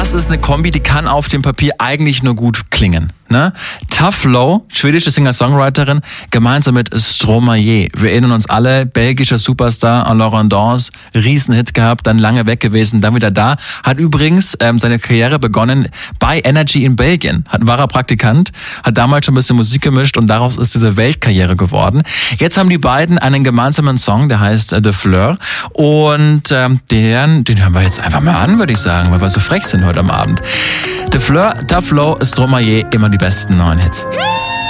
das ist eine Kombi, die kann auf dem Papier eigentlich nur gut klingen. Ne? Tough Low, schwedische Singer-Songwriterin, gemeinsam mit Stromae. Wir erinnern uns alle, belgischer Superstar, Laurent Dance, Riesenhit gehabt, dann lange weg gewesen, dann wieder da. Hat übrigens seine Karriere begonnen bei Energy in Belgien. War er Praktikant, hat damals schon ein bisschen Musik gemischt und daraus ist diese Weltkarriere geworden. Jetzt haben die beiden einen gemeinsamen Song, der heißt The Fleur. Und den hören wir jetzt einfach mal an, würde ich sagen, weil wir so frech sind heute am Abend. The Fleur, Tough Low, Stromae, immer die besten neuen Hits.